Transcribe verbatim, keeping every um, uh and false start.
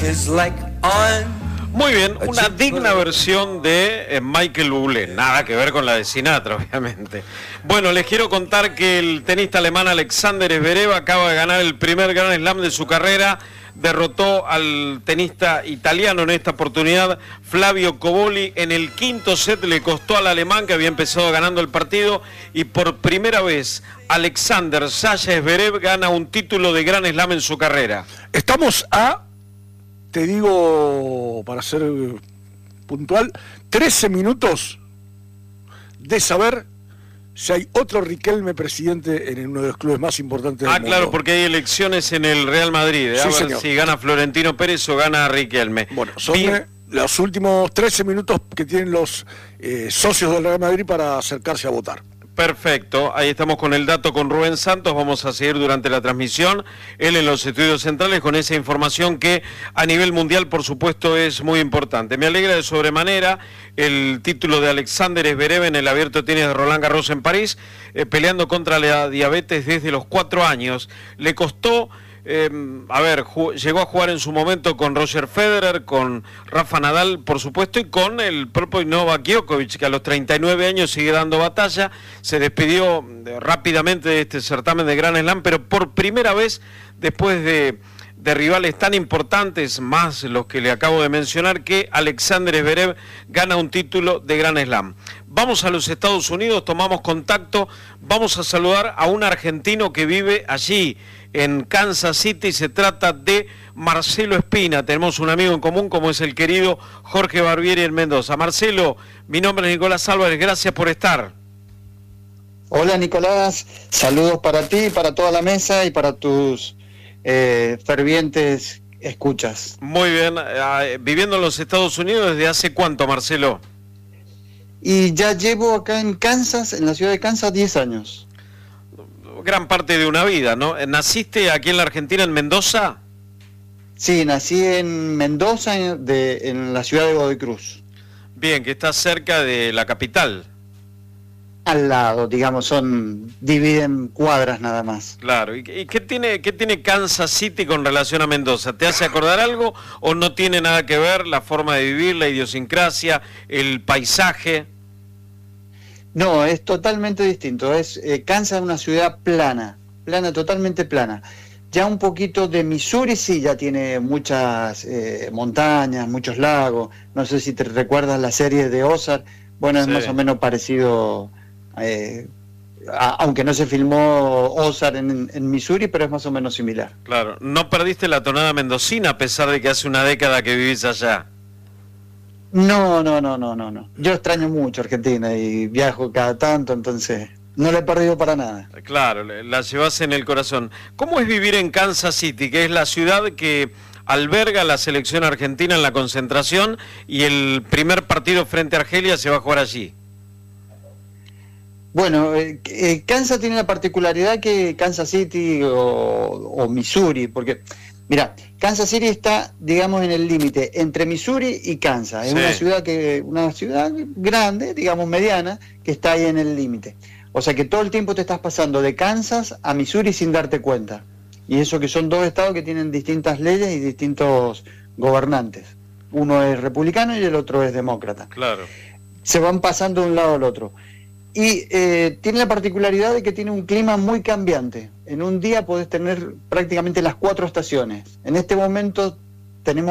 Muy bien, una digna versión de eh, Michael Bublé, nada que ver con la de Sinatra, obviamente. Bueno, les quiero contar que el tenista alemán Alexander Zverev acaba de ganar el primer Grand Slam de su carrera, derrotó al tenista italiano en esta oportunidad, Flavio Cobolli, en el quinto set. Le costó al alemán, que había empezado ganando el partido, y por primera vez Alexander Sasha Zverev gana un título de Grand Slam en su carrera. Estamos a, te digo, para ser puntual, trece minutos de saber si hay otro Riquelme presidente en uno de los clubes más importantes del ah, mundo. Ah, claro, porque hay elecciones en el Real Madrid. ¿eh? Sí, a ver señor. si gana Florentino Pérez o gana Riquelme. Bueno, son Bien. los últimos trece minutos que tienen los eh, socios del Real Madrid para acercarse a votar. Perfecto, ahí estamos con el dato con Rubén Santos, vamos a seguir durante la transmisión, él en los estudios centrales con esa información que a nivel mundial por supuesto es muy importante. Me alegra de sobremanera el título de Alexander Zverev en el Abierto de Tenis de Roland Garros en París, eh, peleando contra la diabetes desde los cuatro años. Le costó... Eh, a ver, llegó a jugar en su momento con Roger Federer, con Rafa Nadal, por supuesto, y con el propio Novak Djokovic, que a los treinta y nueve años sigue dando batalla. Se despidió eh, rápidamente de este certamen de Grand Slam, pero por primera vez, después de, de rivales tan importantes, más los que le acabo de mencionar, que Alexander Zverev gana un título de Grand Slam. Vamos a los Estados Unidos, tomamos contacto, vamos a saludar a un argentino que vive allí, en Kansas City. Se trata de Marcelo Espina. Tenemos un amigo en común como es el querido Jorge Barbieri en Mendoza. Marcelo, mi nombre es Nicolás Álvarez, gracias por estar. Hola Nicolás, saludos para ti, para toda la mesa y para tus eh, fervientes escuchas. Muy bien, eh, viviendo en los Estados Unidos ¿desde hace cuánto, Marcelo? Y ya llevo acá en Kansas, en la ciudad de Kansas, diez años. Gran parte de una vida, ¿no? ¿Naciste aquí en la Argentina, en Mendoza? Sí, nací en Mendoza, en, de, en la ciudad de Godoy Cruz. Bien, que está cerca de la capital. Al lado, digamos, son dividen cuadras nada más. Claro, ¿y, y qué tiene qué tiene Kansas City con relación a Mendoza? ¿Te hace acordar algo o no tiene nada que ver la forma de vivir, la idiosincrasia, el paisaje? No, es totalmente distinto. Es eh, Kansas es una ciudad plana, plana, totalmente plana. Ya un poquito de Missouri sí, ya tiene muchas eh, montañas, muchos lagos. No sé si te recuerdas la serie de Ozark. Bueno, es sí. Más o menos parecido, eh, a, aunque no se filmó Ozark en, en Missouri, pero es más o menos similar. Claro, no perdiste la tonada mendocina a pesar de que hace una década que vivís allá. No, no, no, no, no, no. Yo extraño mucho Argentina y viajo cada tanto, entonces no la he perdido para nada. Claro, la llevas en el corazón. ¿Cómo es vivir en Kansas City, que es la ciudad que alberga la selección argentina en la concentración y el primer partido frente a Argelia se va a jugar allí? Bueno, eh, eh, Kansas tiene la particularidad que Kansas City o, o Missouri, porque... Mira, Kansas City está, digamos, en el límite entre Missouri y Kansas. Es sí. una ciudad que una ciudad grande, digamos, mediana, que está ahí en el límite. O sea que todo el tiempo te estás pasando de Kansas a Missouri sin darte cuenta. Y eso que son dos estados que tienen distintas leyes y distintos gobernantes. Uno es republicano y el otro es demócrata. Claro. Se van pasando de un lado al otro. Y eh, tiene la particularidad de que tiene un clima muy cambiante. En un día podés tener prácticamente las cuatro estaciones. En este momento tenemos